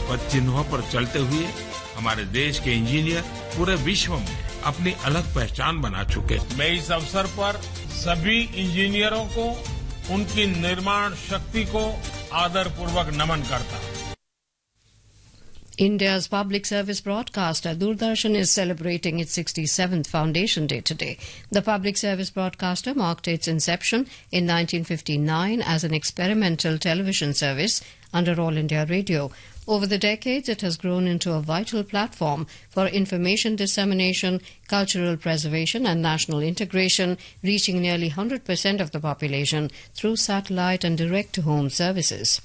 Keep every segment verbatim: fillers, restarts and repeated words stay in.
पथ चिन्हों पर चलते हुए हमारे देश के इंजीनियर पूरे विश्व में अपनी अलग पहचान बना चुके हैं। मैं इस अवसर पर सभी इंजीनियरों को उनकी निर्माण शक्ति को आदरपूर्वक नमन करता हूं। India's public service broadcaster Doordarshan is celebrating its sixty-seventh Foundation Day today. The public service broadcaster marked its inception in nineteen fifty-nine as an experimental television service under All India Radio. Over the decades, it has grown into a vital platform for information dissemination, cultural preservation and national integration, reaching nearly one hundred percent of the population through satellite and direct-to-home services.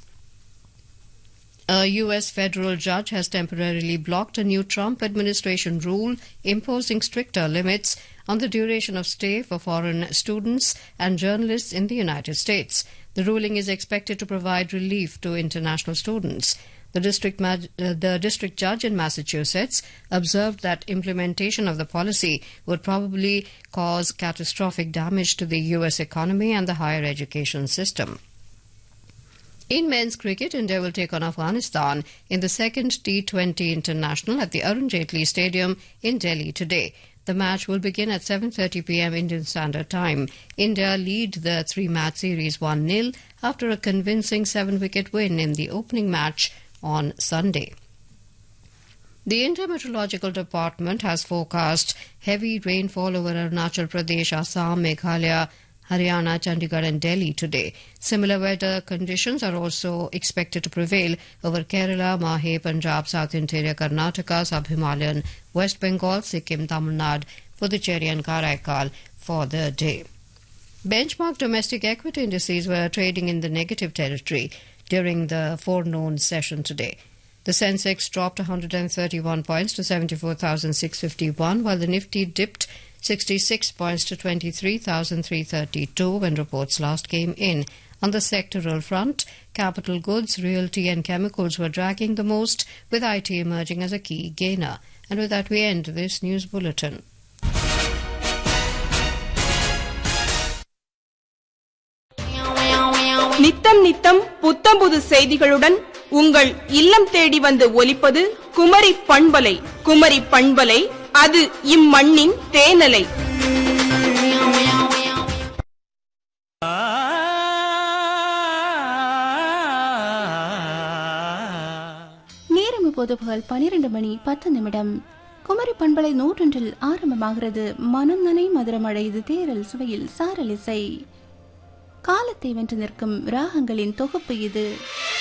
A U S federal judge has temporarily blocked a new Trump administration rule imposing stricter limits on the duration of stay for foreign students and journalists in the United States. The ruling is expected to provide relief to international students. The district, mag- uh, the district judge in Massachusetts observed that implementation of the policy would probably cause catastrophic damage to the U S economy and the higher education system. In men's cricket, India will take on Afghanistan in the second T twenty International at the Arun Jaitley Stadium in Delhi today. The match will begin at seven thirty p m Indian Standard Time. India lead the three-match series one nil after a convincing seven-wicket win in the opening match on Sunday. The India Meteorological Department has forecast heavy rainfall over Arunachal Pradesh, Assam, Meghalaya, Haryana, Chandigarh and Delhi today. Similar weather conditions are also expected to prevail over Kerala, Mahe, Punjab, South Interior, Karnataka, Sub-Himalayan, West Bengal, Sikkim, Tamil Nadu, Puducherry and Karaikal for the day. Benchmark domestic equity indices were trading in the negative territory during the forenoon session today. The Sensex dropped one hundred thirty-one points to seventy-four thousand six hundred fifty-one, while the Nifty dipped sixty-six points to twenty-three thousand three hundred thirty-two when reports last came in. On the sectoral front, capital goods, realty and chemicals were dragging the most, with I T emerging as a key gainer. And with that we end this news bulletin. நித்தம் நித்தம் புத்தம்புது செய்திகளுடன் உங்கள் இல்லம் தேடி வந்து ஒலிப்பது குமரி பண்பலை. குமரி பண்பலை, அது இம்மண்ணின் தேனலை. நேரம் இப்போது பகல் பனிரெண்டு மணி பத்து நிமிடம். குமரி பண்பலை நூற்றொன்றில் ஆரம்பமாகிறது மனம் நனை மதுரமழை. இது தேரல் சுவையில் சாரல் இசை. காலத்தை வென்று நிற்கும் ராகங்களின் தொகுப்பு இது.